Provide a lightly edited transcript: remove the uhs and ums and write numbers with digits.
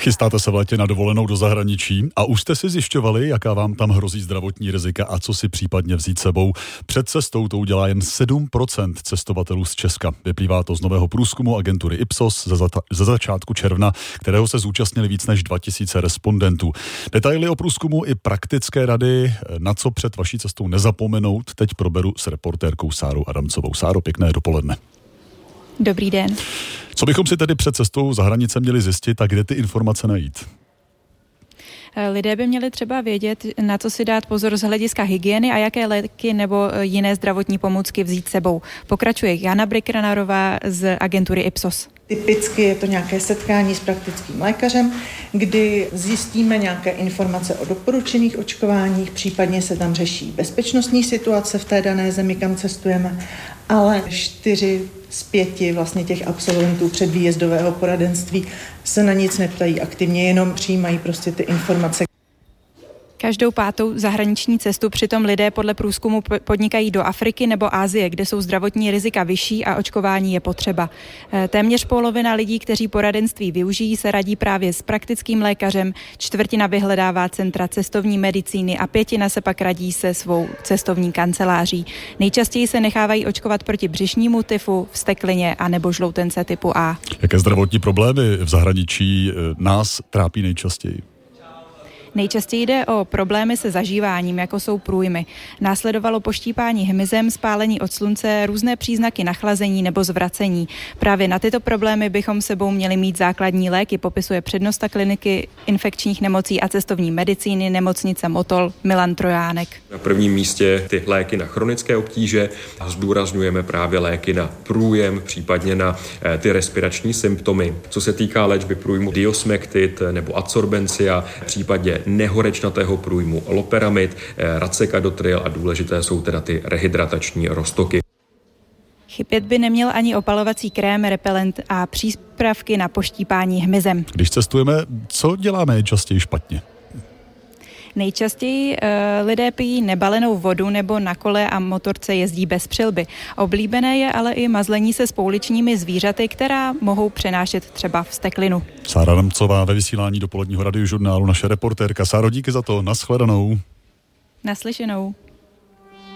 Chystáte se v létě na dovolenou do zahraničí a už jste si zjišťovali, jaká vám tam hrozí zdravotní rizika a co si případně vzít sebou. Před cestou to udělá jen 7% cestovatelů z Česka. Vyplývá to z nového průzkumu agentury Ipsos ze začátku června, kterého se zúčastnili víc než 2000 respondentů. Detaily o průzkumu i praktické rady, na co před vaší cestou nezapomenout, teď proberu s reportérkou Sárou Adamcovou. Sáro, pěkné dopoledne. Dobrý den. Co bychom si tedy před cestou za hranice měli zjistit a kde ty informace najít? Lidé by měli třeba vědět, na co si dát pozor z hlediska hygieny a jaké léky nebo jiné zdravotní pomůcky vzít sebou. Pokračuje Jana Brikranárová z agentury Ipsos. Typicky je to nějaké setkání s praktickým lékařem, kdy zjistíme nějaké informace o doporučených očkováních, případně se tam řeší bezpečnostní situace v té dané zemi, kam cestujeme, ale 4 z 5 vlastně těch absolventů předvýjezdového poradenství se na nic neptají aktivně, jenom přijímají prostě ty informace. Každou 5. zahraniční cestu přitom lidé podle průzkumu podnikají do Afriky nebo Asie, kde jsou zdravotní rizika vyšší a očkování je potřeba. Téměř polovina lidí, kteří poradenství využijí, se radí právě s praktickým lékařem, 1/4 vyhledává centra cestovní medicíny a 1/5 se pak radí se svou cestovní kanceláří. Nejčastěji se nechávají očkovat proti břišnímu tyfu, vzteklině a nebo žloutence typu A. Jaké zdravotní problémy v zahraničí nás trápí nejčastěji? Nejčastěji jde o problémy se zažíváním, jako jsou průjmy. Následovalo poštípání hmyzem, spálení od slunce, různé příznaky nachlazení nebo zvracení. Právě na tyto problémy bychom sebou měli mít základní léky, popisuje přednosta kliniky infekčních nemocí a cestovní medicíny nemocnice Motol Milan Trojánek. Na prvním místě ty léky na chronické obtíže a zdůrazňujeme právě léky na průjem, případně na ty respirační symptomy. Co se týká léčby průjmu Diosmectit nebo Adsorbencia, případně nehorečnatého průjmu Loperamid, Racecadotril a důležité jsou teda ty rehydratační roztoky. Chybět by neměl ani opalovací krém, repelent a přípravky na poštípání hmyzem. Když cestujeme, co děláme nejčastěji špatně? Nejčastěji lidé pijí nebalenou vodu nebo na kole a motorce jezdí bez přilby. Oblíbené je ale i mazlení se s pouličními zvířaty, která mohou přenášet třeba vzteklinu. Sára Adamcová ve vysílání dopoledního radiožurnálu, naše reportérka. Sáro, díky za to, nashledanou. Naslyšenou.